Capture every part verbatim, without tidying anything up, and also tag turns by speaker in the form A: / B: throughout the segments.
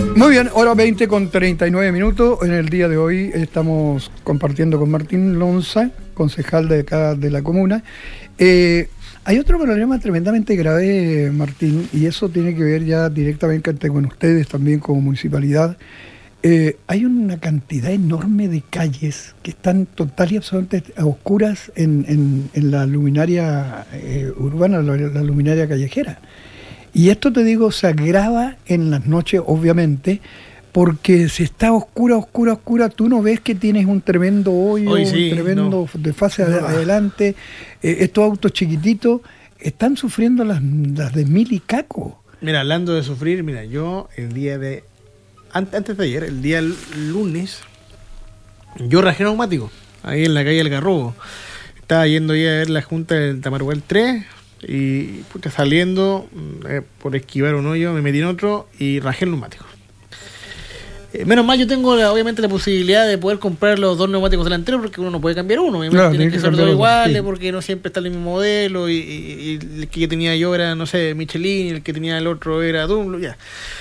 A: Muy bien, hora veinte con treinta y nueve minutos. En el día de hoy estamos compartiendo con Martín Lonza, concejal de acá de la comuna. Eh, hay otro problema tremendamente grave, Martín, y eso tiene que ver ya directamente con ustedes también como municipalidad. Eh, hay una cantidad enorme de calles que están total y absolutamente oscuras en, en, en la luminaria eh, urbana, la, la luminaria callejera. Y esto, te digo, se agrava en las noches, obviamente, porque si está oscura, oscura, oscura, tú no ves que tienes un tremendo hoyo, Hoy sí, un tremendo no. desfase no. adelante. Eh, estos autos chiquititos están sufriendo las, las de mil y caco.
B: Mira, hablando de sufrir, mira, yo el día de... Antes de ayer, el día lunes, yo rajé neumático, ahí en la calle del Garrobo. Estaba yendo ahí a ver la junta del Tamarugal tres... Y puta, saliendo eh, por esquivar un hoyo me metí en otro y rajé el neumático. Eh, menos mal yo tengo la, obviamente la posibilidad de poder comprar los dos neumáticos delanteros, porque uno no puede cambiar uno, obviamente claro, tienen que ser dos iguales, sí. Porque no siempre está el mismo modelo y, y, y el que tenía yo era, no sé, Michelin, y el que tenía el otro era Dunlop, ya.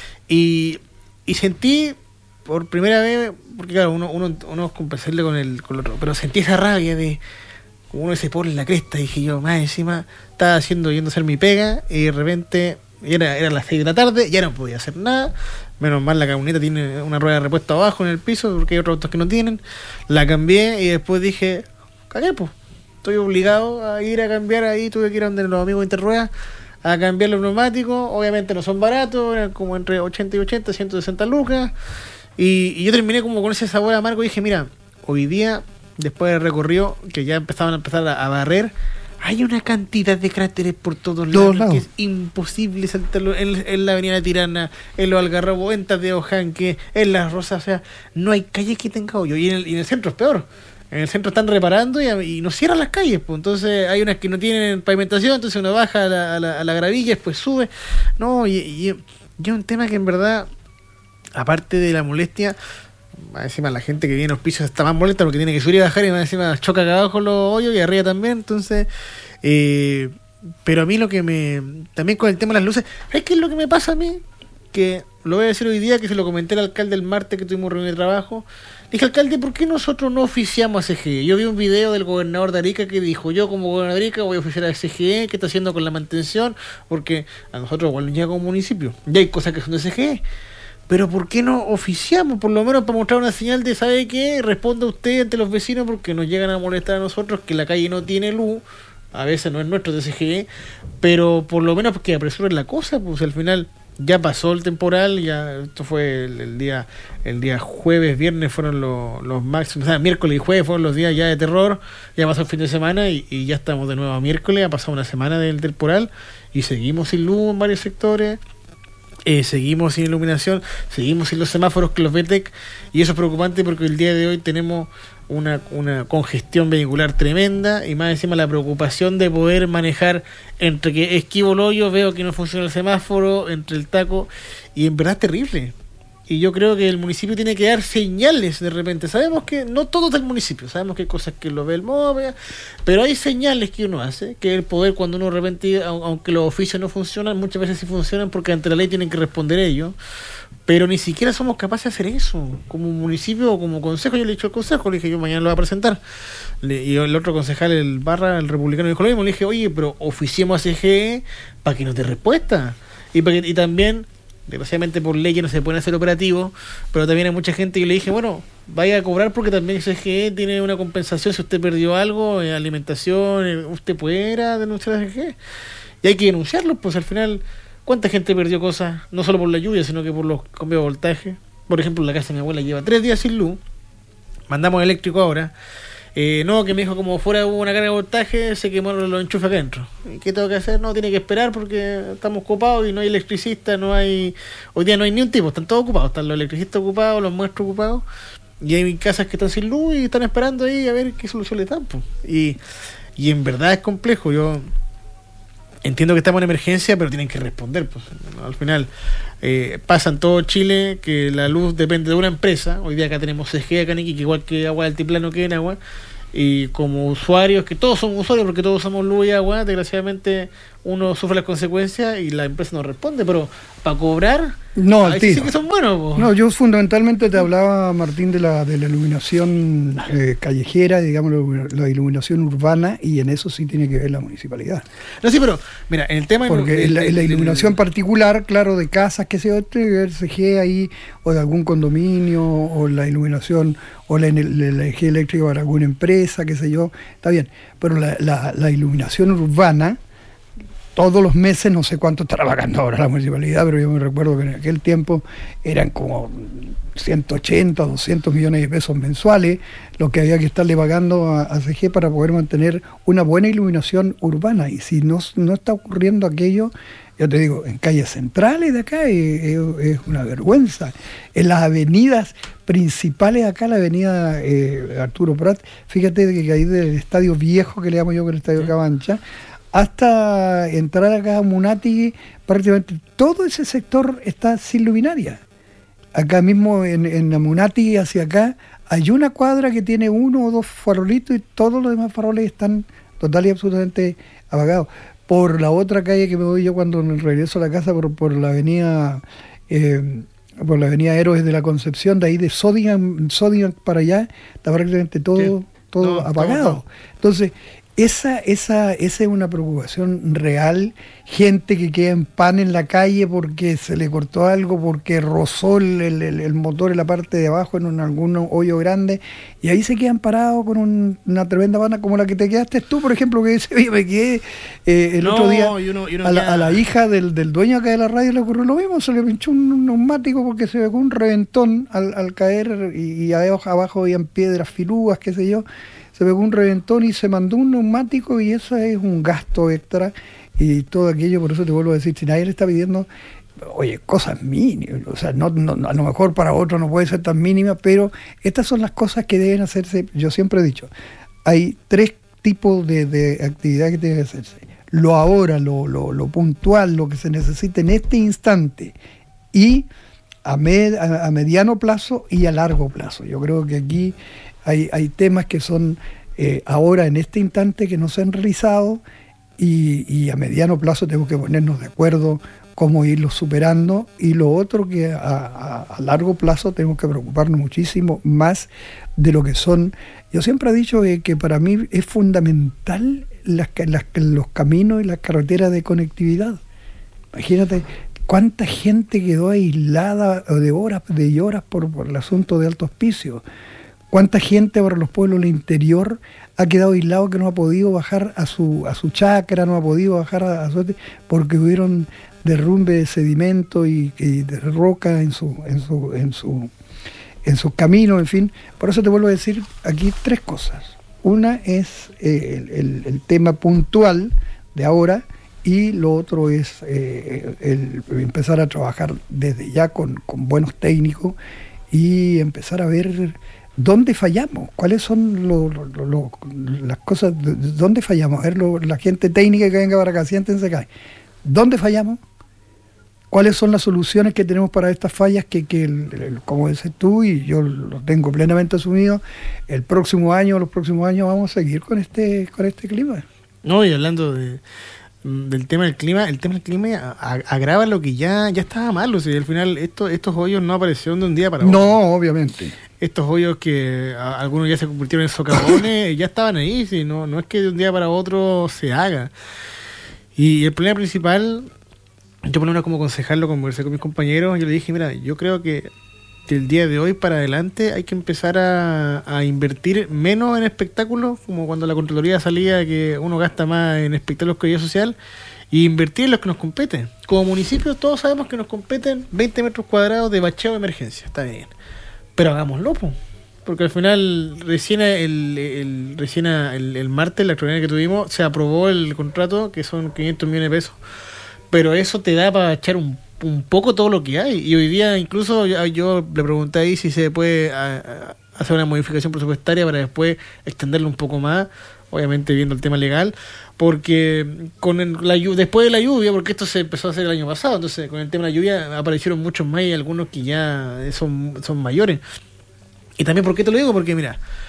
B: Y, y sentí por primera vez, porque claro, uno, uno, uno es compensarle con el, con el otro, pero sentí esa rabia de uno se pone en la cresta, dije yo, más encima estaba haciendo, yendo a hacer mi pega y de repente era, era las seis de la tarde, ya no podía hacer nada. Menos mal la camioneta tiene una rueda de repuesto abajo en el piso, porque hay otros autos que no tienen. La cambié y después dije, cagué, pues, estoy obligado a ir a cambiar ahí, tuve que ir a donde los amigos de Interruedas a cambiar los neumáticos. Obviamente no son baratos, eran como entre ochenta y ochenta, ciento sesenta lucas. Y, y yo terminé como con ese sabor amargo y dije, mira, hoy día, después del recorrido, que ya empezaban a empezar a, a barrer, hay una cantidad de cráteres por todos lados, lados. que es imposible saltarlo en, en la avenida Tirana, en los Algarrobos, en Tadeo Janque, en Las Rosas, o sea, no hay calle que tenga hoyo, y en el, y en el centro es peor. En el centro están reparando y, y no cierran las calles, pues. Entonces hay unas que no tienen pavimentación, entonces uno baja a la, a la, a la gravilla, después sube. No, y, y, y es un tema que en verdad, aparte de la molestia, más encima la gente que viene a los pisos está más molesta porque tiene que subir y bajar, y más encima choca acá abajo los hoyos y arriba también. Entonces, eh, pero a mí lo que me... También con el tema de las luces, ¿sabes qué es lo que me pasa a mí? Que lo voy a decir hoy día, que se lo comenté al alcalde el martes que tuvimos reunión de trabajo. Dije, alcalde, ¿por qué nosotros no oficiamos a C G E? Yo vi un video del gobernador de Arica que dijo, yo como gobernador de Arica voy a oficiar a C G E, ¿qué está haciendo con la mantención? Porque a nosotros igual nos llega como municipio, ya hay cosas que son de C G E. Pero ¿por qué no oficiamos? Por lo menos para mostrar una señal de, ¿sabe qué? Responda usted ante los vecinos, porque nos llegan a molestar a nosotros que la calle no tiene luz. A veces no es nuestro de C G E, pero por lo menos porque apresuren la cosa, pues al final ya pasó el temporal, ya esto fue el, el día el día jueves, viernes fueron los, los máximos, o sea, miércoles y jueves fueron los días ya de terror, ya pasó el fin de semana y, y ya estamos de nuevo a miércoles, ha pasado una semana del temporal y seguimos sin luz en varios sectores. Eh, seguimos sin iluminación, seguimos sin los semáforos que los V T E C, y eso es preocupante porque el día de hoy tenemos una, una congestión vehicular tremenda, y más encima la preocupación de poder manejar entre que esquivo el hoyo, veo que no funciona el semáforo, entre el taco, y en verdad es terrible. Y yo creo que el municipio tiene que dar señales de repente. Sabemos que no todo es del municipio, sabemos que hay cosas que lo ve el MOVE, pero hay señales que uno hace, que el poder cuando uno de repente, aunque los oficios no funcionan, muchas veces sí funcionan porque ante la ley tienen que responder ellos, pero ni siquiera somos capaces de hacer eso. Como municipio o como consejo, yo le he dicho al consejo, le dije yo mañana lo voy a presentar. Le, y el otro concejal, el Barra, el republicano, dijo lo mismo, le dije, oye, pero oficiemos a C G E para que nos dé respuesta. Y, para que, y también... desgraciadamente por ley no se pueden hacer operativos, pero también hay mucha gente que le dije, bueno, vaya a cobrar porque también C G E tiene una compensación si usted perdió algo, eh, alimentación, eh, usted puede ir a denunciar a C G E y hay que denunciarlo, pues al final ¿cuánta gente perdió cosas? No solo por la lluvia, sino que por los cambios de voltaje. Por ejemplo, la casa de mi abuela lleva tres días sin luz, mandamos eléctrico ahora. Eh, no, que me dijo como fuera hubo una carga de voltaje, se quemaron los enchufes acá adentro. ¿Y qué tengo que hacer? No, tiene que esperar porque estamos ocupados y no hay electricista, no hay... Hoy día no hay ni un tipo, están todos ocupados, están los electricistas ocupados, los maestros ocupados, y hay casas que están sin luz y están esperando ahí a ver qué solución le dan, pues. Y, y en verdad es complejo, yo entiendo que estamos en emergencia, pero tienen que responder, pues. Al final eh, pasa en todo Chile que la luz depende de una empresa. Hoy día acá tenemos C G E, acá en Iquique, igual que Agua del Altiplano que en Agua, y como usuarios, que todos somos usuarios porque todos usamos luz y agua, desgraciadamente uno sufre las consecuencias y la empresa no responde, pero para cobrar
A: No, al tiro.
B: Sí que son buenos, po.
A: No, yo fundamentalmente te hablaba, Martín, de la, de la iluminación eh, callejera, digamos, la iluminación urbana, y en eso sí tiene que ver la municipalidad.
B: No, sí, pero, mira, en el tema...
A: Porque
B: del,
A: la,
B: del,
A: la iluminación
B: del,
A: particular, claro, de casas, que sea otro, el C G ahí, o de algún condominio, o la iluminación, o la, la, la energía eléctrica para alguna empresa, qué sé yo, está bien. Pero la, la, la iluminación urbana, todos los meses, no sé cuánto estará pagando ahora la municipalidad, pero yo me recuerdo que en aquel tiempo eran como ciento ochenta, doscientos millones de pesos mensuales, lo que había que estarle pagando a, a C G para poder mantener una buena iluminación urbana. Y si no, no está ocurriendo aquello, yo te digo, en calles centrales de acá es, es, es una vergüenza. En las avenidas principales de acá, la avenida eh, Arturo Prat, fíjate que ahí del estadio viejo, que le llamo yo, que el estadio Cabancha, hasta entrar acá a Munati, prácticamente todo ese sector está sin luminaria. Acá mismo en, en Munati hacia acá hay una cuadra que tiene uno o dos farolitos y todos los demás faroles están total y absolutamente apagados. Por la otra calle que me voy yo cuando regreso a la casa, por, por la avenida eh, por la avenida Héroes de la Concepción, de ahí de Sodian, Sodian para allá, está prácticamente todo, todo no, apagado. No, no. Entonces, Esa, esa, esa es una preocupación real. Gente que queda en pan en la calle porque se le cortó algo, porque rozó el, el, el motor en la parte de abajo en un, algún hoyo grande, y ahí se quedan parados con un, una tremenda banda como la que te quedaste tú, por ejemplo, que dice, oye, me quedé eh, el no, otro día y uno, y uno a, la, a la hija del, del dueño acá de la radio le ocurrió lo mismo, se le pinchó un neumático porque se pegó un reventón al, al caer, y, y abajo, abajo habían piedras filúas, qué sé yo. Se pegó un reventón y se mandó un neumático, y eso es un gasto extra y todo aquello. Por eso te vuelvo a decir, si nadie le está pidiendo, oye, cosas mínimas, o sea, no, no, a lo mejor para otro no puede ser tan mínima, pero estas son las cosas que deben hacerse. Yo siempre he dicho, hay tres tipos de, de actividad que deben hacerse: lo ahora, lo, lo, lo puntual, lo que se necesita en este instante, y a, med, a, a mediano plazo y a largo plazo. Yo creo que aquí Hay, hay temas que son eh, ahora en este instante que no se han realizado, y, y a mediano plazo tenemos que ponernos de acuerdo cómo irlos superando, y lo otro que a, a, a largo plazo tenemos que preocuparnos muchísimo más de lo que son. Yo siempre he dicho eh, que para mí es fundamental las, las, los caminos y las carreteras de conectividad. Imagínate cuánta gente quedó aislada de horas de horas por, por el asunto de Alto Hospicio. ¿Cuánta gente para los pueblos del interior ha quedado aislado, que no ha podido bajar a su a su chacra, no ha podido bajar a, a su... porque hubieron derrumbe de sedimento y, y de roca en su en su en su en sus caminos, en fin? Por eso te vuelvo a decir aquí tres cosas. Una es eh, el, el, el tema puntual de ahora, y lo otro es eh, el, el empezar a trabajar desde ya con, con buenos técnicos y empezar a ver ¿dónde fallamos? ¿Cuáles son lo, lo, lo, las cosas? ¿Dónde fallamos? A ver, lo, la gente técnica que venga para acá, siéntense acá. ¿Dónde fallamos? ¿Cuáles son las soluciones que tenemos para estas fallas que, que el, el, como dices tú, y yo lo tengo plenamente asumido, el próximo año, los próximos años vamos a seguir con este, con este clima?
B: No, y hablando de, del tema del clima, el tema del clima agrava lo que ya, ya estaba mal. O sea, al final esto, estos hoyos no aparecieron de un día para otro.
A: No, obviamente.
B: Estos hoyos que a, algunos ya se convirtieron en socavones, ya estaban ahí, ¿sí? no, no es que de un día para otro se haga. Y el problema principal, yo por lo menos como concejal lo conversé con mis compañeros, yo le dije, mira, yo creo que del día de hoy para adelante hay que empezar a, a invertir menos en espectáculos, como cuando la Contraloría salía que uno gasta más en espectáculos que vida social, y invertir en los que nos competen. Como municipios todos sabemos que nos competen veinte metros cuadrados de bacheo de emergencia, está bien. Pero hagámoslo, po. Porque al final, recién el, el, recién el, el martes, la extraordinaria que tuvimos, se aprobó el contrato, que son quinientos millones de pesos. Pero eso te da para echar un, un poco todo lo que hay. Y hoy día, incluso, yo, yo le pregunté ahí si se puede a, a hacer una modificación presupuestaria para después extenderlo un poco más, obviamente viendo el tema legal. Porque con el, la después de la lluvia, porque esto se empezó a hacer el año pasado, entonces con el tema de la lluvia aparecieron muchos más, y algunos que ya son, son mayores. Y también, ¿por qué te lo digo? Porque mira,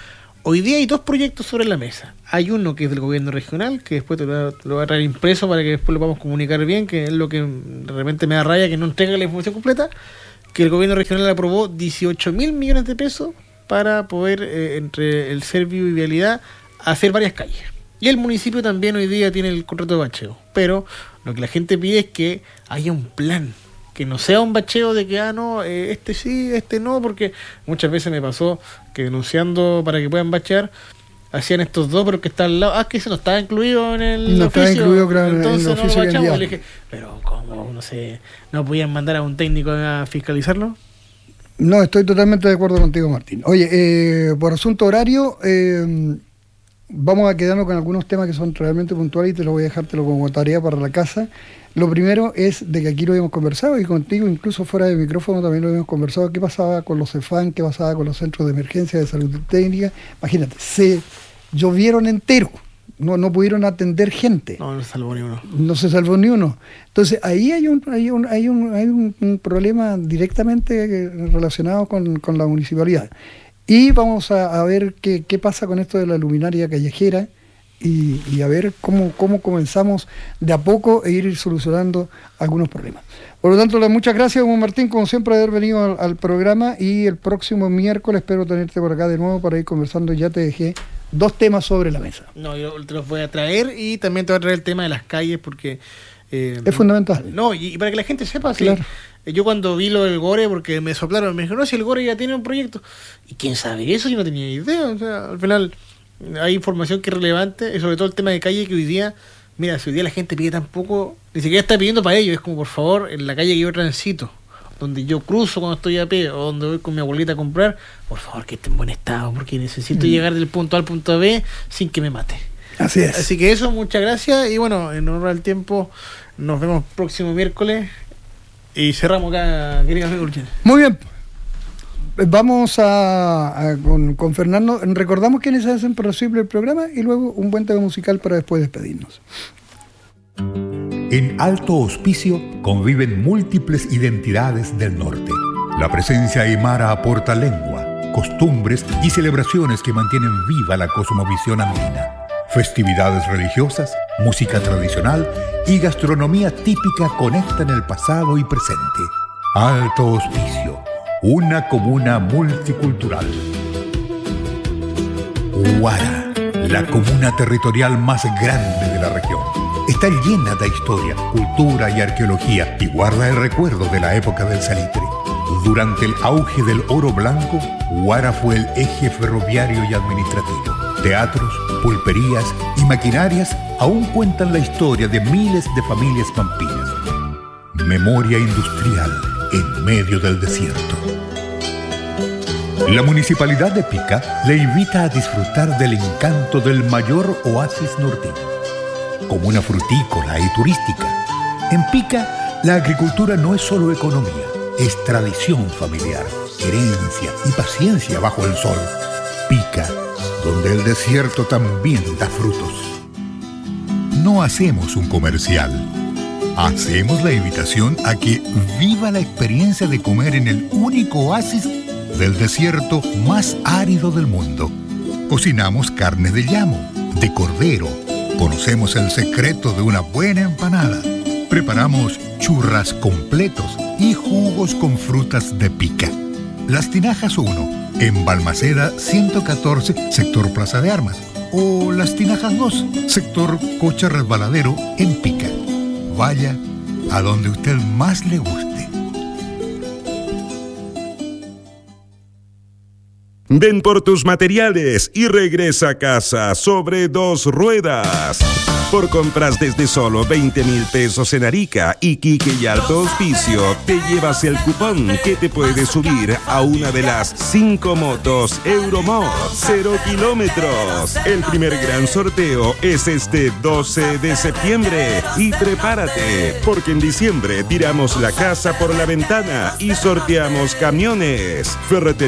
B: hoy día hay dos proyectos sobre la mesa. Hay uno que es del gobierno regional, que después te lo, te lo voy a traer impreso para que después lo podamos comunicar bien, que es lo que de repente me da raya, que no entrega la información completa, que el gobierno regional aprobó dieciocho mil millones de pesos para poder, eh, entre el Servio y Vialidad, hacer varias calles. Y el municipio también hoy día tiene el contrato de bacheo. Pero lo que la gente pide es que haya un plan, que no sea un bacheo de que, ah, no, eh, este sí, este no, porque muchas veces me pasó que denunciando para que puedan bachear, hacían estos dos, pero que está al lado, ah, que eso no estaba incluido en el
A: no
B: oficio.
A: No estaba incluido, claro,
B: entonces
A: en el oficio
B: no lo bachamos.
A: que
B: Le dije, pero ¿cómo? No sé, ¿no podían mandar a un técnico a fiscalizarlo?
A: No, estoy totalmente de acuerdo contigo, Martín. Oye, eh, por asunto horario, eh, vamos a quedarnos con algunos temas que son realmente puntuales y te lo voy a dejártelo como tarea para la casa. Lo primero es de que aquí lo habíamos conversado y contigo, incluso fuera de micrófono también lo habíamos conversado, qué pasaba con los CEFAM, qué pasaba con los centros de emergencia de salud técnica. Imagínate, se llovieron entero, no, no pudieron atender gente.
B: No, no se salvó ni uno.
A: No se salvó ni uno. Entonces ahí hay un, hay un, hay un, hay un, un problema directamente relacionado con, con la municipalidad. Y vamos a, a ver qué, qué pasa con esto de la luminaria callejera y, y a ver cómo, cómo comenzamos de a poco e ir solucionando algunos problemas. Por lo tanto, muchas gracias, don Martín, como siempre, de haber venido al, al programa, y el próximo miércoles espero tenerte por acá de nuevo para ir conversando. Ya te dejé dos temas sobre la mesa.
B: No, yo te los voy a traer y también te voy a traer el tema de las calles porque...
A: Eh, es fundamental.
B: No, y, y para que la gente sepa,
A: claro.
B: Sí, yo cuando vi lo del Gore, porque me soplaron, me dijeron, no, si el Gore ya tiene un proyecto. ¿Y quién sabe eso? Yo no tenía idea. O sea, al final hay información que es relevante, y sobre todo el tema de calle que hoy día, mira, si hoy día la gente pide tan poco, ni siquiera está pidiendo para ello, es como, por favor, en la calle que yo transito, donde yo cruzo cuando estoy a pie, o donde voy con mi abuelita a comprar, por favor que esté en buen estado, porque necesito mm. llegar del punto A al punto B sin que me mate.
A: Así es.
B: Así que eso, muchas gracias, y bueno, en honor al tiempo, nos vemos próximo miércoles y cerramos acá, queridos amigos.
A: Muy bien. Vamos a, a con, con Fernando. Recordamos quiénes hacen posible el programa y luego un buen tema musical para después despedirnos.
C: En Alto Hospicio conviven múltiples identidades del norte. La presencia aymara aporta lengua, costumbres y celebraciones que mantienen viva la cosmovisión andina. Festividades religiosas, música tradicional y gastronomía típica conectan el pasado y presente. Alto Hospicio, una comuna multicultural. Huara, la comuna territorial más grande de la región. Está llena de historia, cultura y arqueología y guarda el recuerdo de la época del salitre. Durante el auge del oro blanco, Huara fue el eje ferroviario y administrativo. Teatros, pulperías y maquinarias aún cuentan la historia de miles de familias pampinas. Memoria industrial en medio del desierto. La Municipalidad de Pica le invita a disfrutar del encanto del mayor oasis norteño. Comuna frutícola y turística. En Pica, la agricultura no es solo economía, es tradición familiar, herencia y paciencia bajo el sol. Pica, donde el desierto también da frutos. No hacemos un comercial. Hacemos la invitación a que viva la experiencia de comer en el único oasis del desierto más árido del mundo. Cocinamos carne de llamo, de cordero. Conocemos el secreto de una buena empanada. Preparamos churras completos y jugos con frutas de Pica. Las Tinajas uno, en Balmaceda ciento catorce, sector Plaza de Armas. O Las Tinajas dos, sector Cocha Resbaladero, en Pica. Vaya a donde usted más le guste.
D: Ven por tus materiales y regresa a casa sobre dos ruedas. Por compras desde solo veinte mil pesos en Arica, Iquique y Alto Hospicio, te llevas el cupón que te puede subir a una de las cinco motos Euromod cero kilómetros. El primer gran sorteo es este doce de septiembre. Y prepárate, porque en diciembre tiramos la casa por la ventana y sorteamos camiones. Ferretería